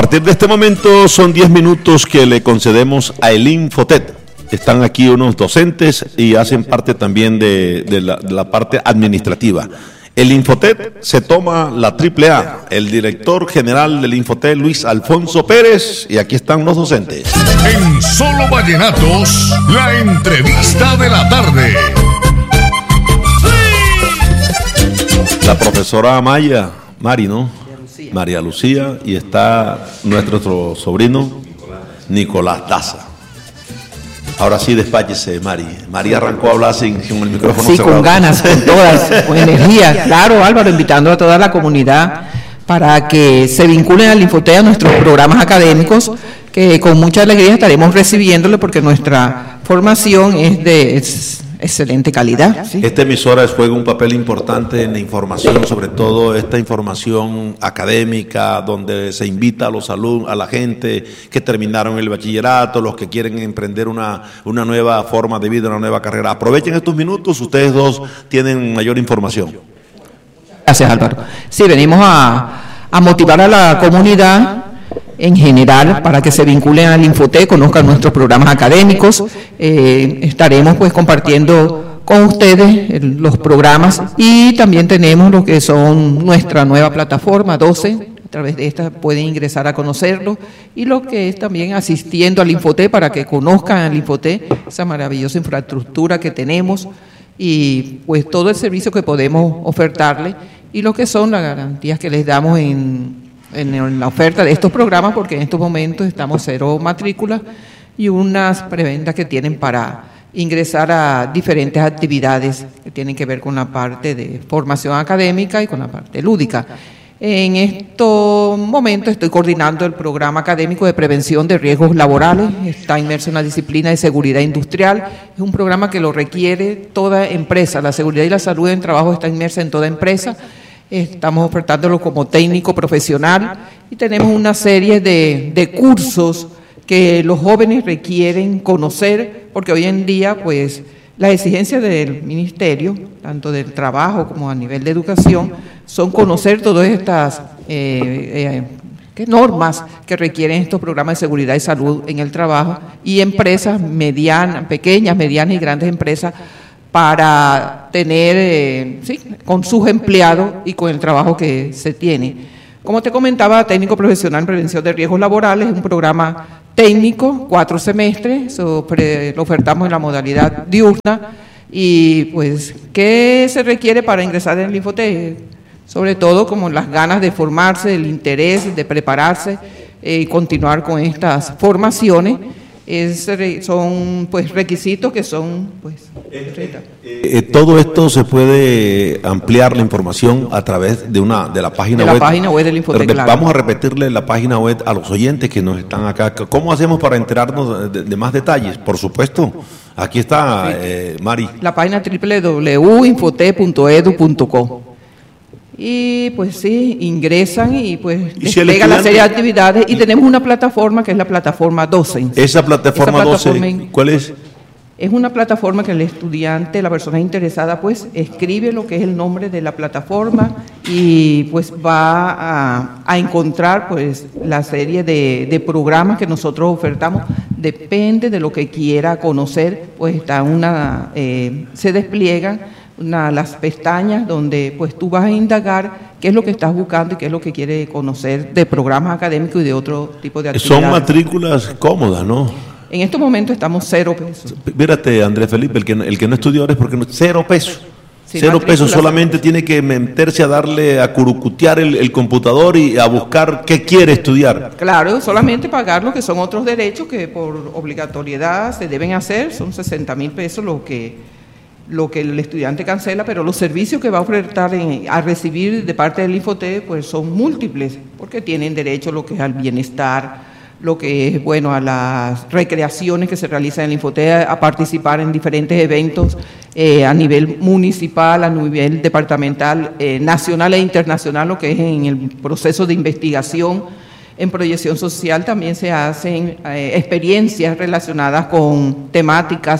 partir de este momento son 10 minutos que le concedemos a el Infotet. Están aquí unos docentes y hacen parte también de la parte administrativa. El Infotet se toma la AAA, el director general del Infotet, Luis Alfonso Pérez, y aquí están los docentes. En Solo Vallenatos, la entrevista de la tarde. La profesora Mari, ¿no? María Lucía, y está nuestro otro sobrino, Nicolás Daza. Ahora sí, despáchese, Mari. María arrancó a hablar sin el micrófono sí, cerrado. con ganas, con todas, con energía. Claro, Álvaro, invitando a toda la comunidad para que se vinculen al Infotet, a nuestros programas académicos, que con mucha alegría estaremos recibiéndole porque nuestra formación es de excelente calidad. ¿Sí? Esta emisora juega un papel importante en la información, sobre todo esta información académica, donde se invita a los alumnos, a la gente que terminaron el bachillerato, los que quieren emprender una nueva forma de vida, una nueva carrera. Aprovechen estos minutos, ustedes dos tienen mayor información. Gracias, Álvaro. Sí, venimos a motivar a la comunidad en general para que se vinculen al Infotet, conozcan nuestros programas académicos. Estaremos pues compartiendo con ustedes los programas y también tenemos lo que son nuestra nueva plataforma 12. A través de esta pueden ingresar a conocerlo, y lo que es también asistiendo al Infotet para que conozcan al Infotet, esa maravillosa infraestructura que tenemos y pues todo el servicio que podemos ofertarle y lo que son las garantías que les damos en la oferta de estos programas, porque en estos momentos estamos cero matrícula y unas preventas que tienen para ingresar a diferentes actividades que tienen que ver con la parte de formación académica y con la parte lúdica. En estos momentos estoy coordinando el programa académico de prevención de riesgos laborales, está inmerso en la disciplina de seguridad industrial, es un programa que lo requiere toda empresa, la seguridad y la salud en trabajo está inmersa en toda empresa. Estamos ofertándolo como técnico profesional y tenemos una serie de cursos que los jóvenes requieren conocer, porque hoy en día pues las exigencias del ministerio, tanto del trabajo como a nivel de educación, son conocer todas estas normas que requieren estos programas de seguridad y salud en el trabajo, y empresas pequeñas, medianas y grandes empresas para tener, con sus empleados y con el trabajo que se tiene. Como te comentaba, técnico profesional en prevención de riesgos laborales, es un programa técnico, 4 semestres, lo ofertamos en la modalidad diurna. Y pues, ¿qué se requiere para ingresar en el Infotet? Sobre todo como las ganas de formarse, el interés de prepararse y continuar con estas formaciones. Son pues requisitos que son pues todo esto se puede ampliar la información a través de la página web. La página web del Infotet, claro. Vamos a repetirle la página web a los oyentes que nos están acá. ¿Cómo hacemos para enterarnos de más detalles? Por supuesto, aquí está, Mari. La página www.infotet.edu.co. Y pues sí, ingresan y pues desplegan la serie de actividades y tenemos una plataforma que es la plataforma 12. ¿Esa plataforma 12 cuál es? Es una plataforma que el estudiante, la persona interesada, pues escribe lo que es el nombre de la plataforma y pues va a encontrar pues la serie de programas que nosotros ofertamos. Depende de lo que quiera conocer, pues está se despliegan las pestañas donde pues tú vas a indagar qué es lo que estás buscando y qué es lo que quieres conocer de programas académicos y de otro tipo de actividades. Son matrículas cómodas, ¿no? En estos momentos estamos 0 pesos. Mírate, Andrés Felipe, el que no estudió ahora es porque no, 0 pesos. Sí, 0 pesos, solamente tiene que meterse a curucutear el computador y a buscar qué quiere estudiar. Claro, solamente pagar lo que son otros derechos que por obligatoriedad se deben hacer, son 60,000 pesos lo que el estudiante cancela, pero los servicios que va a ofertar a recibir de parte del Infotet pues son múltiples, porque tienen derecho lo que es al bienestar, lo que es a las recreaciones que se realizan en el Infotet, a participar en diferentes eventos a nivel municipal, a nivel departamental, nacional e internacional, lo que es en el proceso de investigación. En proyección social también se hacen experiencias relacionadas con temáticas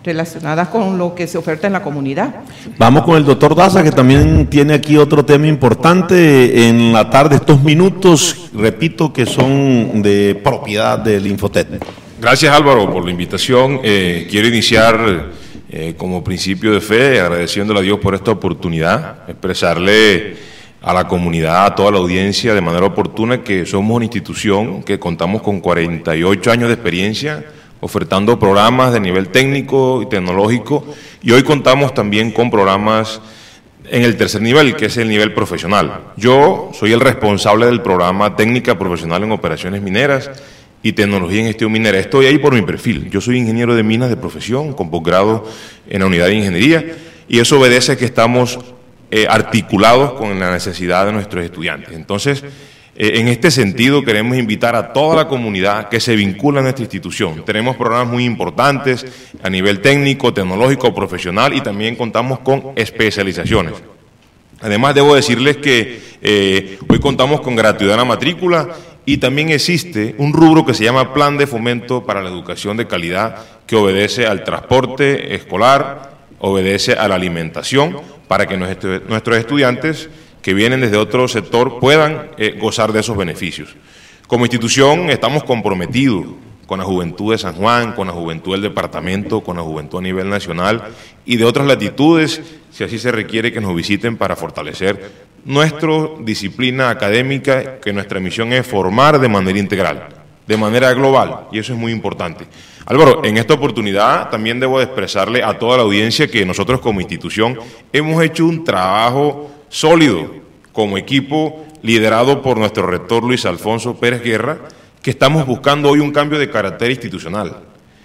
relacionadas con lo que se oferta en la comunidad. Vamos con el doctor Daza, que también tiene aquí otro tema importante en la tarde, estos minutos, repito, que son de propiedad del Infotet. Gracias, Álvaro, por la invitación. Quiero iniciar como principio de fe, agradeciéndole a Dios por esta oportunidad, expresarle a la comunidad, a toda la audiencia de manera oportuna que somos una institución que contamos con 48 años de experiencia, ofertando programas de nivel técnico y tecnológico, y hoy contamos también con programas en el tercer nivel, que es el nivel profesional. Yo soy el responsable del programa Técnica Profesional en Operaciones Mineras y Tecnología en Gestión Minera. Estoy ahí por mi perfil. Yo soy ingeniero de minas de profesión, con posgrado en la unidad de ingeniería, y eso obedece a que estamos articulados con la necesidad de nuestros estudiantes. Entonces, en este sentido, queremos invitar a toda la comunidad que se vincula a nuestra institución. Tenemos programas muy importantes a nivel técnico, tecnológico, profesional, y también contamos con especializaciones. Además, debo decirles que hoy contamos con gratuidad en la matrícula y también existe un rubro que se llama Plan de Fomento para la Educación de Calidad, que obedece al transporte escolar, obedece a la alimentación, para que nuestros estudiantes que vienen desde otro sector puedan gozar de esos beneficios. Como institución estamos comprometidos con la juventud de San Juan, con la juventud del departamento, con la juventud a nivel nacional y de otras latitudes, si así se requiere que nos visiten para fortalecer nuestra disciplina académica, que nuestra misión es formar de manera integral, de manera global, y eso es muy importante. Álvaro, en esta oportunidad también debo expresarle a toda la audiencia que nosotros como institución hemos hecho un trabajo sólido como equipo liderado por nuestro rector Luis Alfonso Pérez Guerra, que estamos buscando hoy un cambio de carácter institucional.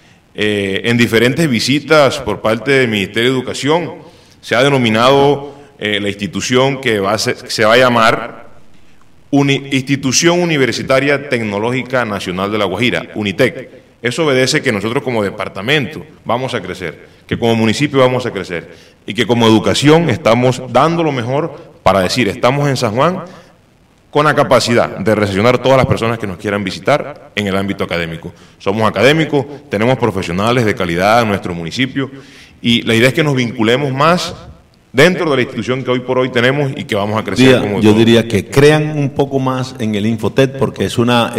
En diferentes visitas por parte del Ministerio de Educación se ha denominado la institución que se va a llamar Institución Universitaria Tecnológica Nacional de La Guajira, UNITEC. Eso obedece que nosotros como departamento vamos a crecer, que como municipio vamos a crecer y que como educación estamos dando lo mejor para decir, estamos en San Juan con la capacidad de recepcionar todas las personas que nos quieran visitar en el ámbito académico. Somos académicos, tenemos profesionales de calidad en nuestro municipio y la idea es que nos vinculemos más dentro de la institución que hoy por hoy tenemos y que vamos a crecer. Yo diría que crean un poco más en el Infotet, porque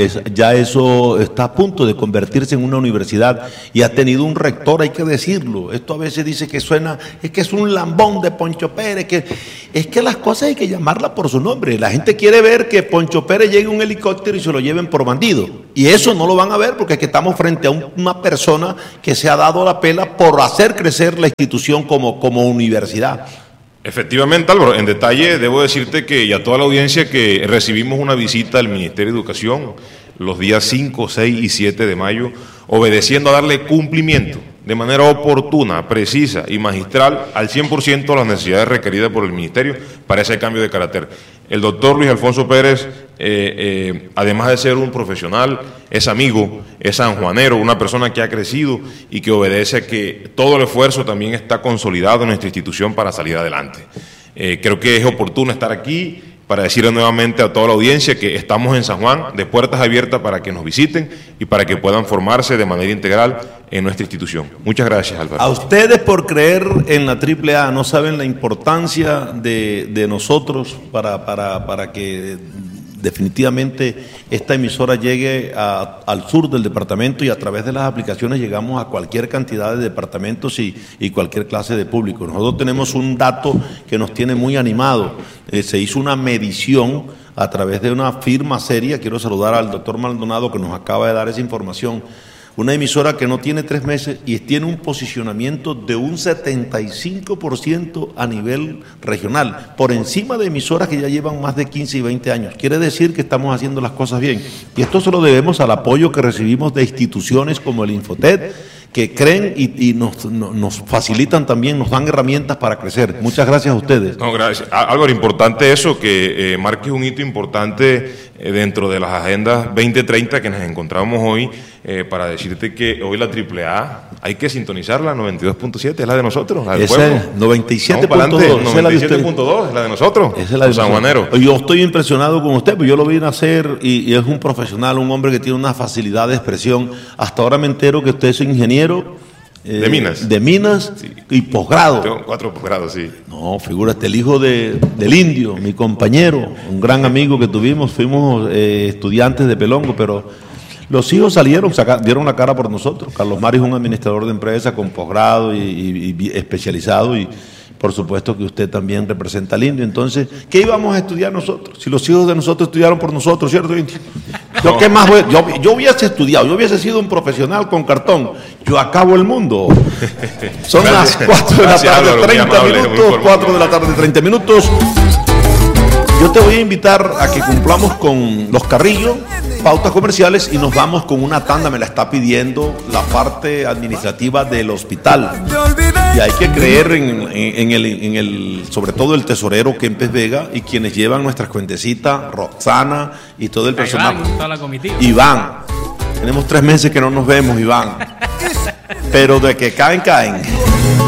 ya eso está a punto de convertirse en una universidad y ha tenido un rector, hay que decirlo. Esto a veces dice que suena, es que es un lambón de Poncho Pérez, es que las cosas hay que llamarlas por su nombre. La gente quiere ver que Poncho Pérez llegue a un helicóptero y se lo lleven por bandido, y eso no lo van a ver porque es que estamos frente a una persona que se ha dado la pela por hacer crecer la institución como universidad. Efectivamente, Álvaro, en detalle debo decirte que y a toda la audiencia que recibimos una visita del Ministerio de Educación los días 5, 6 y 7 de mayo, obedeciendo a darle cumplimiento de manera oportuna, precisa y magistral al 100% a las necesidades requeridas por el Ministerio para ese cambio de carácter. El doctor Luis Alfonso Pérez, además de ser un profesional, es amigo, es sanjuanero, una persona que ha crecido y que obedece a que todo el esfuerzo también está consolidado en nuestra institución para salir adelante. Creo que es oportuno estar aquí para decirle nuevamente a toda la audiencia que estamos en San Juan, de puertas abiertas para que nos visiten y para que puedan formarse de manera integral en nuestra institución. Muchas gracias, Álvaro. A ustedes por creer en la AAA, no saben la importancia de nosotros para que definitivamente esta emisora llegue al sur del departamento, y a través de las aplicaciones llegamos a cualquier cantidad de departamentos y cualquier clase de público. Nosotros tenemos un dato que nos tiene muy animado. Se hizo una medición a través de una firma seria. Quiero saludar al doctor Maldonado que nos acaba de dar esa información. Una emisora que no tiene 3 meses y tiene un posicionamiento de un 75% a nivel regional, por encima de emisoras que ya llevan más de 15 y 20 años. Quiere decir que estamos haciendo las cosas bien. Y esto se lo debemos al apoyo que recibimos de instituciones como el Infotet, que creen y nos facilitan también, nos dan herramientas para crecer. Muchas gracias a ustedes. No, gracias. Álvaro, importante eso, que marques un hito importante dentro de las agendas 2030 que nos encontramos hoy, para decirte que hoy la AAA hay que sintonizarla, 92.7, es la de nosotros, la del pueblo. 97.2, 97.2 es la de nosotros, es la de sanjuanero. Yo estoy impresionado con usted, pues yo lo vi nacer y es un profesional, un hombre que tiene una facilidad de expresión. Hasta ahora me entero que usted es ingeniero de Minas. De Minas, sí. Y posgrado. Tengo 4 posgrados, sí. No, figúrate, el hijo del indio, mi compañero, un gran amigo que tuvimos, fuimos estudiantes de Pelongo, pero los hijos salieron, dieron la cara por nosotros. Carlos Mario es un administrador de empresa con posgrado y especializado, y por supuesto que usted también representa al indio. Entonces, ¿qué íbamos a estudiar nosotros? Si los hijos de nosotros estudiaron por nosotros, ¿cierto, indio? Yo, ¿qué más yo hubiese estudiado, yo hubiese sido un profesional con cartón, yo acabo el mundo. Son las 4 de la tarde, 30 minutos, 4 de la tarde, 30 minutos. Yo te voy a invitar a que cumplamos con los Carrillo, pautas comerciales, y nos vamos con una tanda. Me la está pidiendo la parte administrativa del hospital. Y hay que creer en el sobre todo el tesorero Kempes Vega y quienes llevan nuestras cuentecitas, Roxana y todo el personal. Iván, toda la comitiva. Iván, tenemos 3 meses que no nos vemos, Iván. Pero de que caen, caen.